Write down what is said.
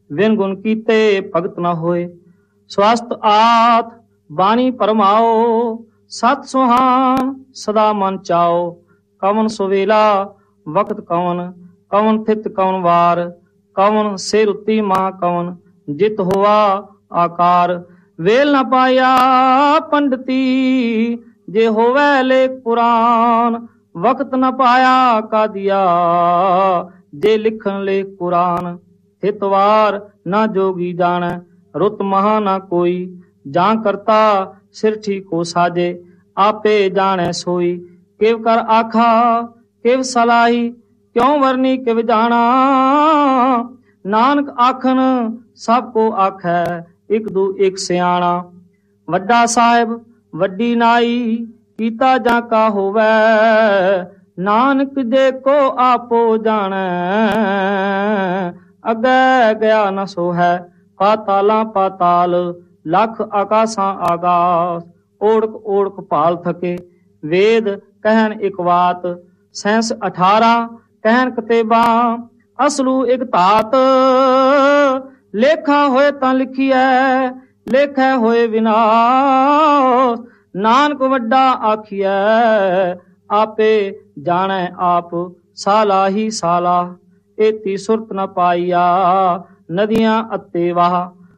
बिन गुण कीते भगत न होए। स्वस्थ आत बाणी परमाओ, सत सुहान सदा मन चाओ। कवन सुवेला वक्त कवन, कवन थित कवन वार, कवन से रुति महा कवन जित हुआ आकार। वेल न पाया पंडिती जे होवे लेख पुराण, वक्त न पाया का दिया जे लिखन लेख कुरान। हितवार न जोगी जाने, रुत महा न कोई, जां करता सिर ठीको साजे, आपे जाने सोई। किव कर आखा किव सलाही, क्यों वरनी किव जाना, नानक आखन सब को आखै, एक दू एक सियाणा। वड्डा साहिब वड्डी नाई, कीता जां का होवै, नानक जे को आपो जाने, अगे गया न सो है। पाताला पाताल लख आकाशां आकाश, ओढ़क ओढ़क भाल थके। वेद कहन एक बात, सैंस 18 कहन कतेबा, असलू एक धात। लेखा होए तां लिखिए, लेखै होए विनाश, नानक वड्डा आखिए, आपे जाने आप। साला ही साला एती सुरत न पाईया, नदियां अते वाह।